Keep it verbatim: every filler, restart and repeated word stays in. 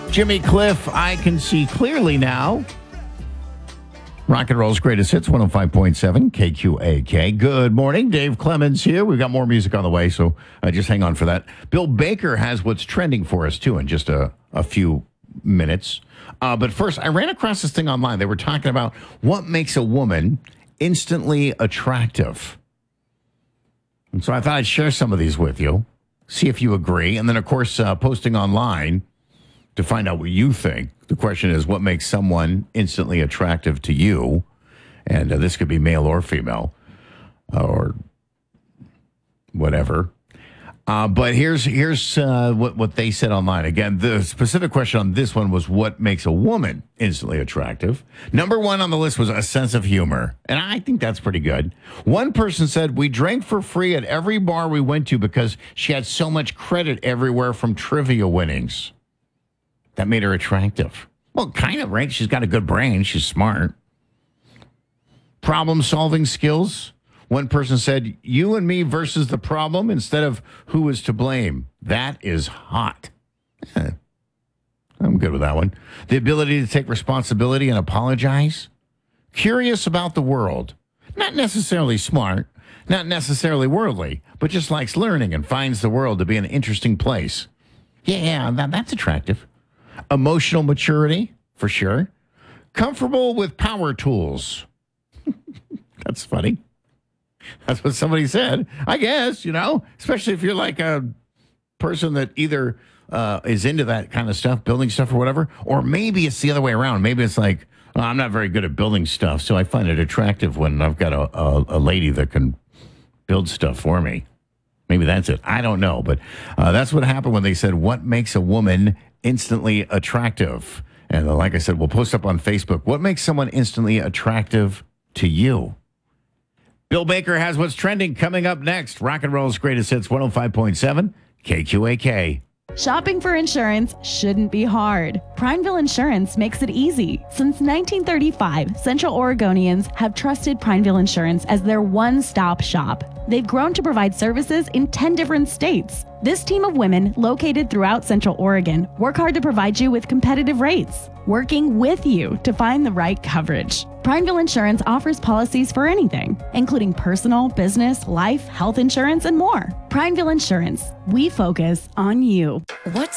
Jimmy Cliff, I can see clearly now. Rock and roll's greatest hits, one oh five point seven K Q A K. Good morning. Dave Clemens here. We've got more music on the way, so uh, just hang on for that. Bill Baker has what's trending for us, too, in just a, a few minutes. Uh, but first, I ran across this thing online. They were talking about what makes a woman instantly attractive. And so I thought I'd share some of these with you, see if you agree. And then, of course, uh, posting online to find out what you think. The question is, what makes someone instantly attractive to you? And uh, this could be male or female uh, or whatever. Uh, but here's here's uh, what, what they said online. Again, the specific question on this one was what makes a woman instantly attractive. Number one on the list was a sense of humor. And I think that's pretty good. One person said, we drank for free at every bar we went to because she had so much credit everywhere from trivia winnings. That made her attractive. Well, kind of, right? She's got a good brain. She's smart. Problem-solving skills. One person said, you and me versus the problem instead of who is to blame. That is hot. Eh, I'm good with that one. The ability to take responsibility and apologize. Curious about the world. Not necessarily smart, not necessarily worldly, but just likes learning and finds the world to be an interesting place. Yeah, that, that's attractive. Emotional maturity, for sure. Comfortable with power tools. That's funny. That's what somebody said. I guess, you know, especially if you're like a person that either uh, is into that kind of stuff, building stuff or whatever, or maybe it's the other way around. Maybe it's like, oh, I'm not very good at building stuff, so I find it attractive when I've got a, a, a lady that can build stuff for me. Maybe that's it. I don't know. But uh, that's what happened when they said, what makes a woman instantly attractive? And uh, like I said, we'll post up on Facebook. What makes someone instantly attractive to you? Bill Baker has what's trending coming up next. Rock and roll's greatest hits, one oh five point seven K Q A K. Shopping for insurance shouldn't be hard. Prineville Insurance makes it easy. Since nineteen thirty-five, Central Oregonians have trusted Prineville Insurance as their one-stop shop. They've grown to provide services in ten different states. This team of women, located throughout Central Oregon, work hard to provide you with competitive rates, working with you to find the right coverage. Prineville Insurance offers policies for anything, including personal, business, life, health insurance, and more. Prineville Insurance. We focus on you. What's